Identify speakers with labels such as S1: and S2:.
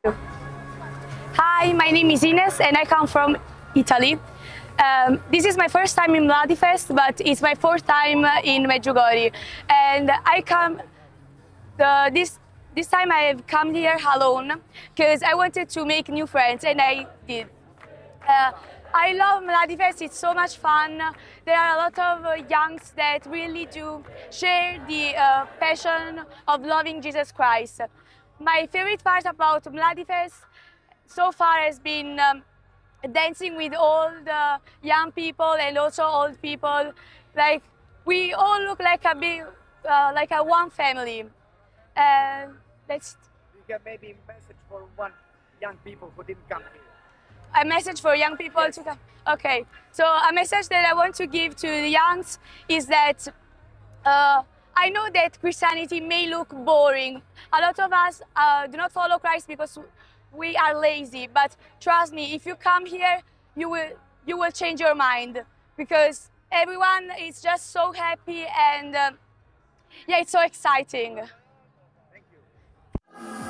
S1: Hi, my name is Ines and I come from Italy. This is my first time in Mladifest, but it's my fourth time in Medjugorje. And this time I have come here alone because I wanted to make new friends, and I did. Uh, I love Mladifest, it's so much fun. There are a lot of youngs that really do share the passion of loving Jesus Christ. My favorite part about Mladifest so far has been dancing with all the young people and also old people. Like, we all look like a big, like a one family. That's
S2: You can maybe message for one young people who didn't come here.
S1: a message for young people
S2: Yes.
S1: to come. Okay, so a message that I want to give to the youngs is that I know that Christianity may look boring. A lot of us do not follow Christ because we are lazy. But trust me, if you come here, you will change your mind, because everyone is just so happy, and yeah, it's so exciting.